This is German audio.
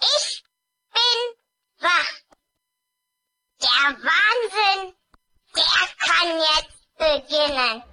Ich bin wach. Der Wahnsinn, der kann jetzt beginnen.